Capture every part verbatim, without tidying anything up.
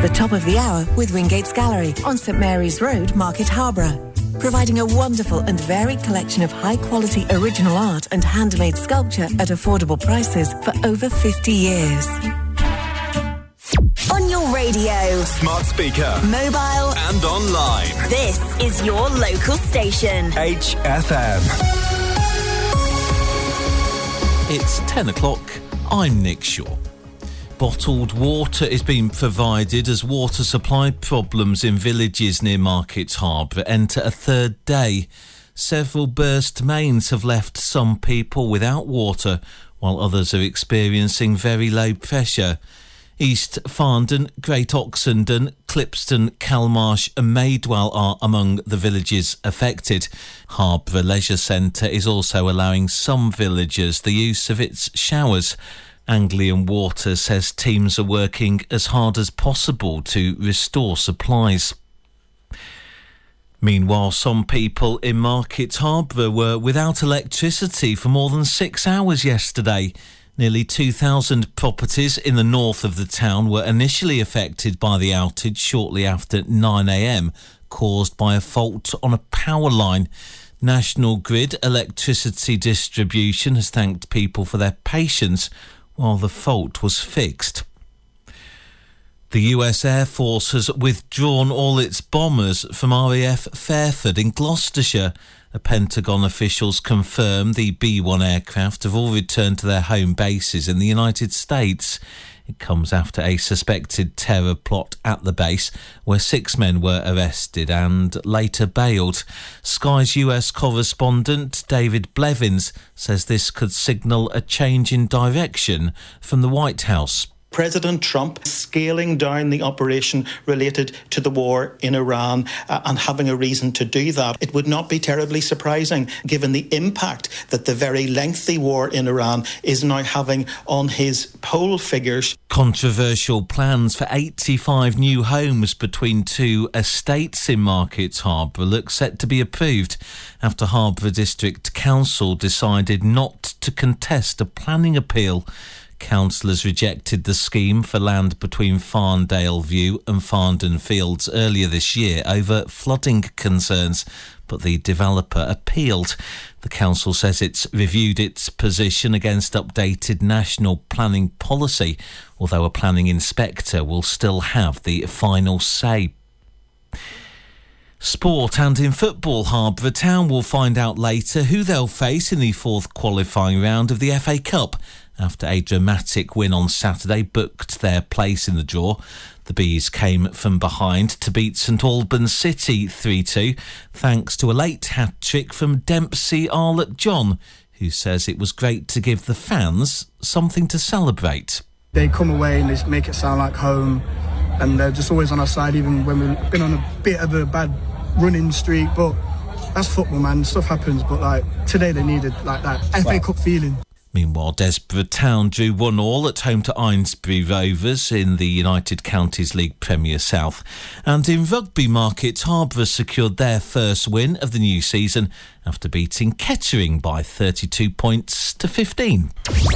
The top of the hour with Wingate's Gallery on St Mary's Road, Market Harborough. Providing a wonderful and varied collection of high-quality original art and handmade sculpture at affordable prices for over fifty years. On your radio, smart speaker, mobile and online. This is your local station. H F M. It's ten o'clock. I'm Nick Shaw. Bottled water is being provided as water supply problems in villages near Market Harborough enter a third day. Several burst mains have left some people without water, while others are experiencing very low pressure. East Farndon, Great Oxenden, Clipston, Calmarsh and Maidwell are among the villages affected. Harborough Leisure Centre is also allowing some villagers the use of its showers. Anglian Water says teams are working as hard as possible to restore supplies. Meanwhile, some people in Market Harborough were without electricity for more than six hours yesterday. Nearly two thousand properties in the north of the town were initially affected by the outage shortly after nine a m, caused by a fault on a power line. National Grid Electricity Distribution has thanked people for their patience while the fault was fixed. The U S Air Force has withdrawn all its bombers from R A F Fairford in Gloucestershire. The Pentagon officials confirm the B one aircraft have all returned to their home bases in the United States. It comes after a suspected terror plot at the base where six men were arrested and later bailed. Sky's U S correspondent David Blevins says this could signal a change in direction from the White House. President Trump scaling down the operation related to the war in Iran uh, and having a reason to do that. It would not be terribly surprising given the impact that the very lengthy war in Iran is now having on his poll figures. Controversial plans for eighty-five new homes between two estates in Market Harborough look set to be approved after Harborough District Council decided not to contest a planning appeal. Councillors rejected the scheme for land between Farndale View and Farndon Fields earlier this year over flooding concerns, but the developer appealed. The council says it's reviewed its position against updated national planning policy, although a planning inspector will still have the final say. Sport, and in football, Harborough Town will find out later who they'll face in the fourth qualifying round of the F A Cup. After a dramatic win on Saturday booked their place in the draw. The Bees came from behind to beat St Albans City three two, thanks to a late hat-trick from Dempsey Arlott John, who says it was great to give the fans something to celebrate. They come away and they make it sound like home, and they're just always on our side, even when we've been on a bit of a bad running streak, but that's football, man. Stuff happens, but like today they needed like that F A Cup feeling. Meanwhile, Desborough Town drew one all at home to Eynesbury Rovers in the United Counties League Premier South. And in rugby, Market Harborough secured their first win of the new season after beating Kettering by thirty-two points to fifteen.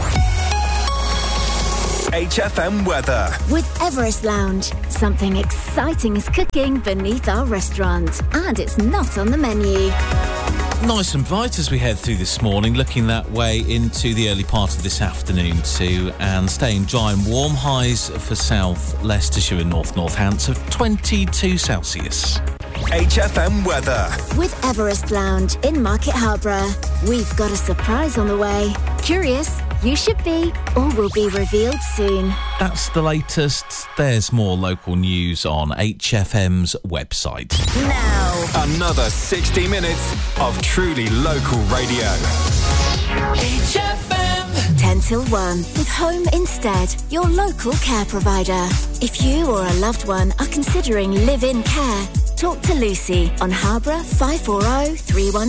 H F M weather. With Everest Lounge, something exciting is cooking beneath our restaurant, and it's not on the menu. Nice and bright as we head through this morning, looking that way into the early part of this afternoon too, and staying dry and warm. Highs for South Leicestershire and North Northants of twenty-two Celsius. H F M weather. With Everest Lounge in Market Harborough, we've got a surprise on the way. Curious? You should be, or will be revealed soon. That's the latest. There's more local news on H F M's website. Now, another sixty minutes of truly local radio. H F M. ten till one with Home Instead, your local care provider. If you or a loved one are considering live-in care, talk to Lucy on Harborough five four zero three one.